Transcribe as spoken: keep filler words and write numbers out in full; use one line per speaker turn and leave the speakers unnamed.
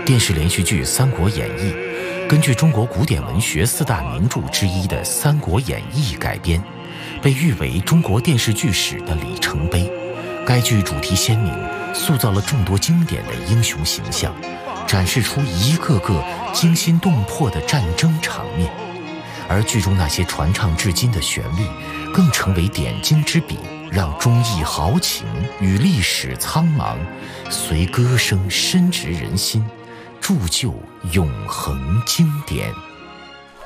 电视连续剧《三国演义》根据中国古典文学四大名著之一的《三国演义》改编，被誉为中国电视剧史的里程碑。该剧主题鲜明，塑造了众多经典的英雄形象，展示出一个个惊心动魄的战争场面。而剧中那些传唱至今的旋律，更成为点睛之笔，让忠义豪情与历史苍茫随歌声深植人心，铸就永恒经典。